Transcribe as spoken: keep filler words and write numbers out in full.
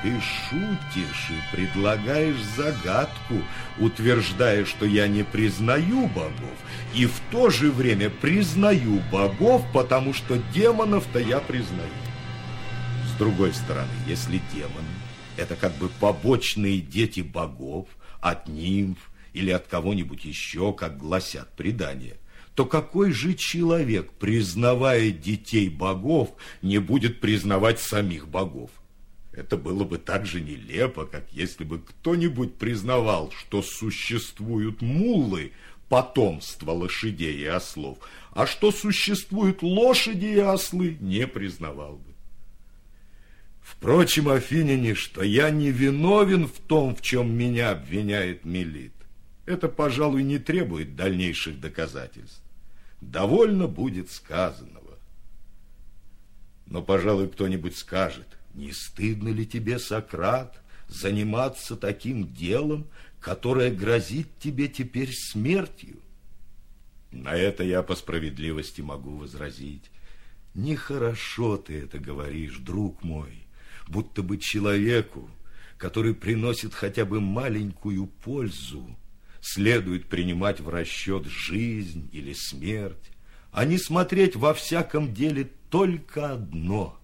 Ты шутишь и предлагаешь загадку, утверждая, что я не признаю богов, и в то же время признаю богов, потому что демонов-то я признаю. С другой стороны, если демоны – это как бы побочные дети богов, от нимф или от кого-нибудь еще, как гласят предания, то какой же человек, признавая детей богов, не будет признавать самих богов? Это было бы так же нелепо, как если бы кто-нибудь признавал, что существуют муллы, потомство лошадей и ослов, а что существуют лошади и ослы, не признавал бы. Впрочем, афиняне, что я не виновен в том, в чем меня обвиняет Мелит, это, пожалуй, не требует дальнейших доказательств. Довольно будет сказанного. Но, пожалуй, кто-нибудь скажет: не стыдно ли тебе, Сократ, заниматься таким делом, которое грозит тебе теперь смертью? На это я по справедливости могу возразить: нехорошо ты это говоришь, друг мой, будто бы человеку, который приносит хотя бы маленькую пользу, следует принимать в расчет жизнь или смерть, а не смотреть во всяком деле только одно